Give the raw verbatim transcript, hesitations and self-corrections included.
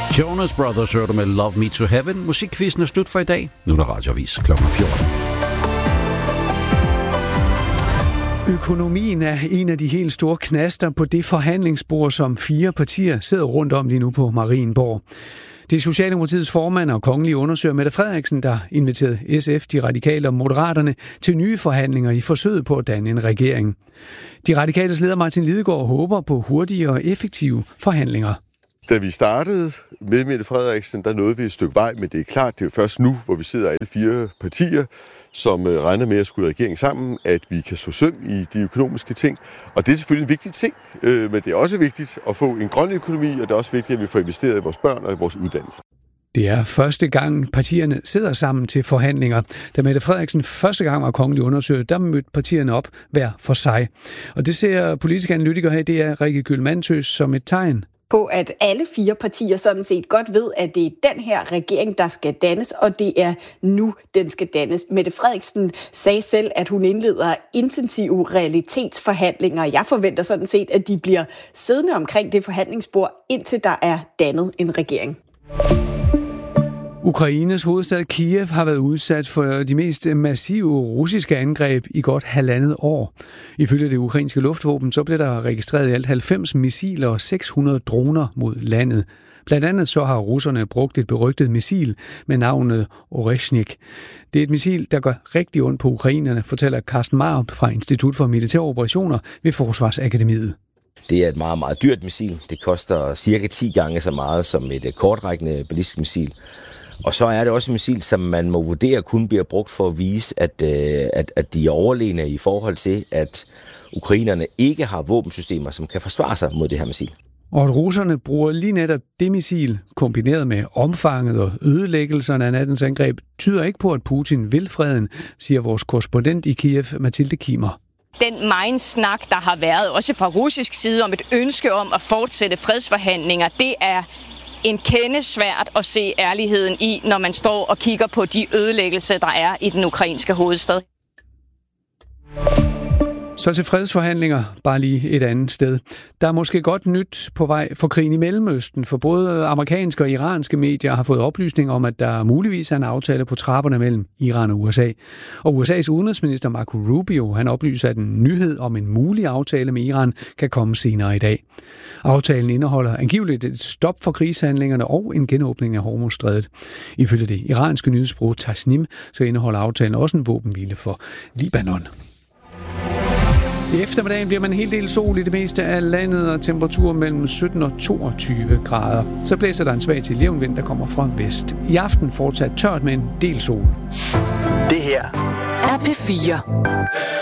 Jonas Brothers hørte med Love Me to Heaven. Musikquizzen er slut for i dag. Nu er der radioavis klokken fjorten. Økonomien er en af de helt store knaster på det forhandlingsbord, som fire partier sidder rundt om lige nu på Marienborg. Det er Socialdemokratiets formand og kongelige undersøger Mette Frederiksen, der inviterede S F, de radikale og moderaterne til nye forhandlinger i forsøget på at danne en regering. De radikales leder Martin Lidegaard håber på hurtige og effektive forhandlinger. Da vi startede med Mette Frederiksen, der nåede vi et stykke vej, men det er klart, det er først nu, hvor vi sidder alle fire partier, som regner med at skulle i regering sammen, at vi kan så søm i de økonomiske ting. Og det er selvfølgelig en vigtig ting, men det er også vigtigt at få en grøn økonomi, og det er også vigtigt, at vi får investeret i vores børn og i vores uddannelser. Det er første gang, partierne sidder sammen til forhandlinger. Da Mette Frederiksen første gang var kongelig undersøger, der mødte partierne op hver for sig. Og det ser politiske analytikere her, det er Rikke Gyld-Mandsø som et tegn på, at alle fire partier sådan set godt ved, at det er den her regering, der skal dannes, og det er nu, den skal dannes. Mette Frederiksen sagde selv, at hun indleder intensive realitetsforhandlinger. Jeg forventer sådan set, at de bliver siddende omkring det forhandlingsbord, indtil der er dannet en regering. Ukraines hovedstad Kiev har været udsat for de mest massive russiske angreb i godt halvandet år. Ifølge det ukrainske luftvåben så blev der registreret i alt halvfems missiler og seks hundrede droner mod landet. Blandt andet så har russerne brugt et berygtet missil med navnet Oreshnik. Det er et missil, der gør rigtig ondt på ukrainerne, fortæller Carsten Marup fra Institut for Militære Operationer ved Forsvarsakademiet. Det er et meget, meget dyrt missil. Det koster cirka ti gange så meget som et kortrækkende ballistisk missil. Og så er det også et missil, som man må vurdere kun bliver brugt for at vise, at, at, at de er overlegne i forhold til, at ukrainerne ikke har våbensystemer, som kan forsvare sig mod det her missil. Og at russerne bruger lige netop det missil, kombineret med omfanget og ødelæggelserne af nattens angreb, tyder ikke på, at Putin vil freden, siger vores korrespondent i Kiev, Mathilde Kimer. Den megen snak, der har været også fra russisk side om et ønske om at fortsætte fredsforhandlinger, det er en kende svært at se ærligheden i, når man står og kigger på de ødelæggelser, der er i den ukrainske hovedstad. Så til fredsforhandlinger, bare lige et andet sted. Der er måske godt nyt på vej for krigen i Mellemøsten, for både amerikanske og iranske medier har fået oplysning om, at der muligvis er en aftale på trapperne mellem Iran og U S A. Og U S A's udenrigsminister Marco Rubio, han oplyser, at en nyhed om en mulig aftale med Iran kan komme senere i dag. Aftalen indeholder angiveligt et stop for krigshandlingerne og en genåbning af Hormuzstrædet. Ifølge det iranske nyhedsbureau Tasnim, så indeholder aftalen også en våbenhvile for Libanon. I eftermiddagen bliver man en hel del sol i det meste af landet og temperaturer mellem sytten og toogtyve grader. Så blæser der en svag til jævn vind, der kommer fra vest. I aften fortsat tørt med en del sol. Det her er P fire.